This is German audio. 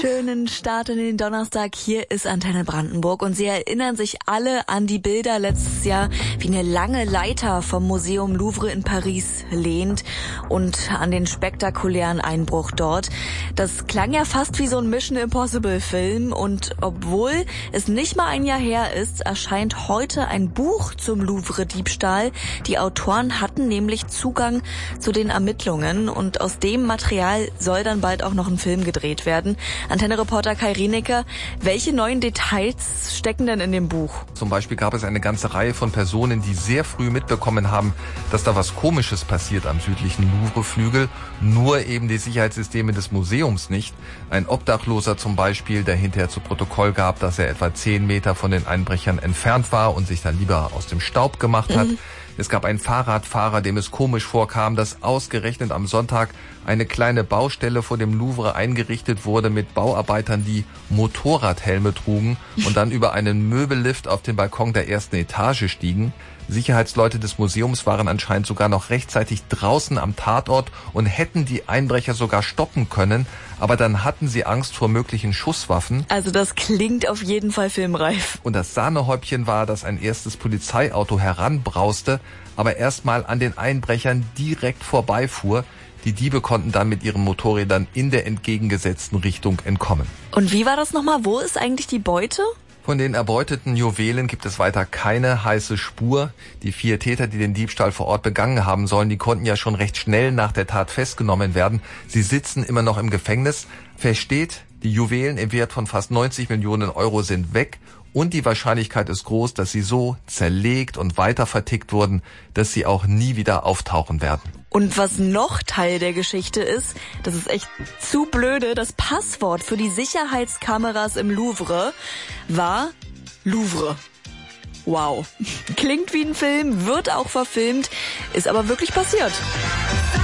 Schönen Start in den Donnerstag. Hier ist Antenne Brandenburg und Sie erinnern sich alle an die Bilder letztes Jahr, wie eine lange Leiter vom Museum Louvre in Paris lehnt und an den spektakulären Einbruch dort. Das klang ja fast wie so ein Mission Impossible Film und obwohl es nicht mal ein Jahr her ist, erscheint heute ein Buch zum Louvre-Diebstahl. Die Autoren hatten nämlich Zugang zu den Ermittlungen und aus dem Material soll dann bald auch noch ein Film gedreht werden. Antenne-Reporter Kai Rienecker, welche neuen Details stecken denn in dem Buch? Zum Beispiel gab es eine ganze Reihe von Personen, die sehr früh mitbekommen haben, dass da was Komisches passiert am südlichen Louvre-Flügel. Nur eben die Sicherheitssysteme des Museums nicht. Ein Obdachloser zum Beispiel, der hinterher zu Protokoll gab, dass er etwa 10 Meter von den Einbrechern entfernt war und sich dann lieber aus dem Staub gemacht hat. Es gab einen Fahrradfahrer, dem es komisch vorkam, dass ausgerechnet am Sonntag eine kleine Baustelle vor dem Louvre eingerichtet wurde mit Bauarbeitern, die Motorradhelme trugen und dann über einen Möbellift auf den Balkon der ersten Etage stiegen. Sicherheitsleute des Museums waren anscheinend sogar noch rechtzeitig draußen am Tatort und hätten die Einbrecher sogar stoppen können, aber dann hatten sie Angst vor möglichen Schusswaffen. Also das klingt auf jeden Fall filmreif. Und das Sahnehäubchen war, dass ein erstes Polizeiauto heranbrauste, aber erstmal an den Einbrechern direkt vorbeifuhr. Die Diebe konnten dann mit ihren Motorrädern in der entgegengesetzten Richtung entkommen. Und wie war das nochmal? Wo ist eigentlich die Beute? Von den erbeuteten Juwelen gibt es weiter keine heiße Spur. Die 4 Täter, die den Diebstahl vor Ort begangen haben sollen, die konnten ja schon recht schnell nach der Tat festgenommen werden. Sie sitzen immer noch im Gefängnis. Fest steht, die Juwelen im Wert von fast 90 Millionen Euro sind weg. Und die Wahrscheinlichkeit ist groß, dass sie so zerlegt und weiter vertickt wurden, dass sie auch nie wieder auftauchen werden. Und was noch Teil der Geschichte ist, das ist echt zu blöde, das Passwort für die Sicherheitskameras im Louvre war Louvre. Wow. Klingt wie ein Film, wird auch verfilmt, ist aber wirklich passiert.